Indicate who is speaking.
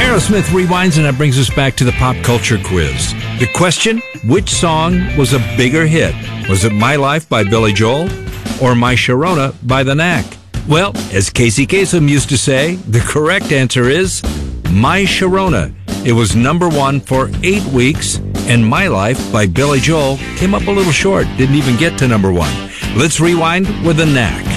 Speaker 1: Aerosmith rewinds, and that brings us back to the pop culture quiz. The question, which song was a bigger hit? Was it My Life by Billy Joel or My Sharona by The Knack? Well, as Casey Kasem used to say, the correct answer is My Sharona. It was number one for 8 weeks, and My Life by Billy Joel came up a little short, didn't even get to number one. Let's rewind with The Knack.